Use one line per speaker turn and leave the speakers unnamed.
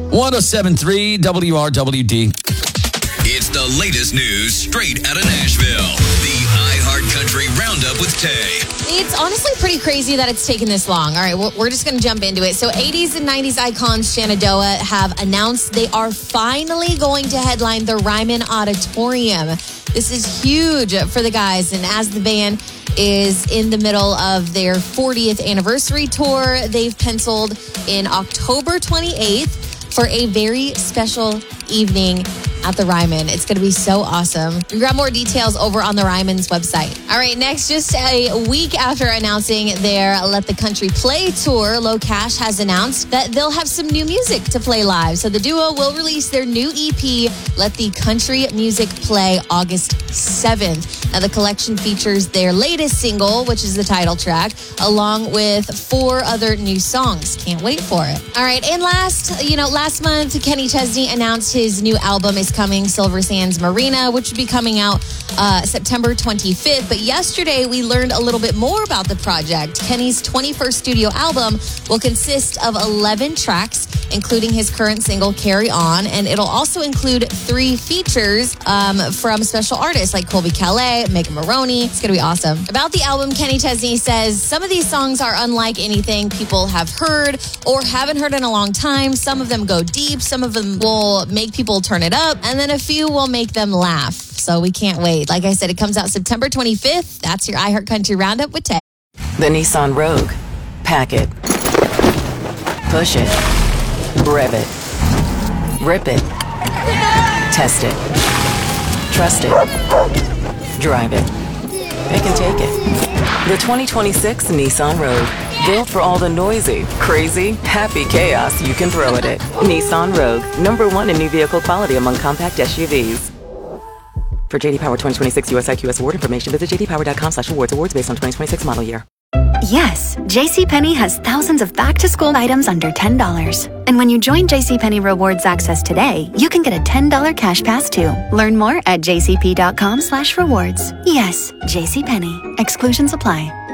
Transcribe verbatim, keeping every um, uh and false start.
one oh seven point three W R W D.
It's the latest news straight out of Nashville. The iHeartCountry Roundup with Tay.
It's honestly pretty crazy that it's taken this long. All right, well, we're just going to jump into it. So eighties and nineties icons Shenandoah have announced they are finally going to headline the Ryman Auditorium. This is huge for the guys. And as the band is in the middle of their fortieth anniversary tour, they've penciled in October twenty-eighth for a very special evening at the Ryman. It's going to be so awesome. You can grab more details over on the Ryman's website. All right, next, just a week after announcing their Let the Country Play tour, Low Cash has announced that they'll have some new music to play live. So the duo will release their new E P, Let the Country Music Play, August seventh. Now, the collection features their latest single, which is the title track, along with four other new songs. Can't wait for it. All right, and last, you know, last month, Kenny Chesney announced his new album is coming, Silver Sands Marina, which will be coming out uh, September twenty-fifth. But yesterday, we learned a little bit more about the project. Kenny's twenty-first studio album will consist of eleven tracks, including his current single, Carry On, and it'll also include three features um, from special artists like Colby Calais, Megan Maroney. It's going to be awesome. About the album, Kenny Chesney says, some of these songs are unlike anything people have heard or haven't heard in a long time. Some of them go deep. Some of them will make people turn it up. And then a few will make them laugh. So we can't wait. Like I said, it comes out September twenty-fifth. That's your iHeartCountry Roundup with Tay.
The Nissan Rogue. Pack it. Push it. Rev it. Rip it. Test it. Trust it. Drive it. Pick and take it. The twenty twenty-six Nissan Rogue. Built for all the noisy, crazy, happy chaos you can throw at it. Nissan Rogue. Number one in new vehicle quality among compact S U Vs. For J D Power twenty twenty-six U S I Q S award information, visit j d power dot com slash awards. Awards based on twenty twenty-six model year.
Yes, JCPenney has thousands of back-to-school items under ten dollars. And when you join JCPenney Rewards Access today, you can get a ten dollars cash pass too. Learn more at j c p dot com slash rewards. Yes, JCPenney. Exclusions apply.